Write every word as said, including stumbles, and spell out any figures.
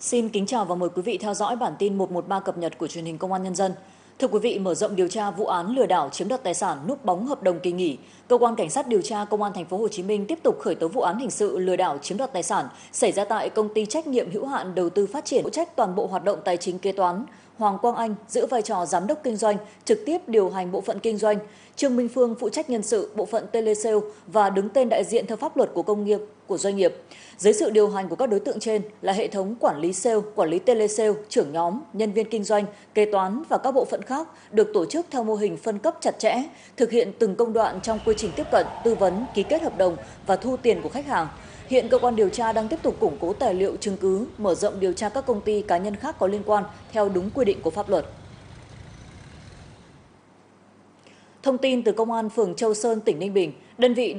Xin kính chào và mời quý vị theo dõi bản tin một một ba cập nhật của truyền hình Công an Nhân dân. Thưa quý vị, mở rộng điều tra vụ án lừa đảo chiếm đoạt tài sản núp bóng hợp đồng kỳ nghỉ, cơ quan cảnh sát điều tra Công an thành phố Hồ Chí Minh tiếp tục khởi tố vụ án hình sự lừa đảo chiếm đoạt tài sản xảy ra tại công ty trách nhiệm hữu hạn đầu tư phát triển phụ trách toàn bộ hoạt động tài chính kế toán. Hoàng Quang Anh giữ vai trò giám đốc kinh doanh, trực tiếp điều hành bộ phận kinh doanh. Trương Minh Phương phụ trách nhân sự, bộ phận telesale và đứng tên đại diện theo pháp luật của công nghiệp của doanh nghiệp. Dưới sự điều hành của các đối tượng trên là hệ thống quản lý sale, quản lý telesale, trưởng nhóm, nhân viên kinh doanh, kế toán và các bộ phận khác được tổ chức theo mô hình phân cấp chặt chẽ, thực hiện từng công đoạn trong quy trình tiếp cận, tư vấn, ký kết hợp đồng và thu tiền của khách hàng. Hiện cơ quan điều tra đang tiếp tục củng cố tài liệu chứng cứ, mở rộng điều tra các công ty cá nhân khác có liên quan theo đúng quy định của pháp luật. Thông tin từ Công an phường Châu Sơn, tỉnh Ninh Bình, đơn vị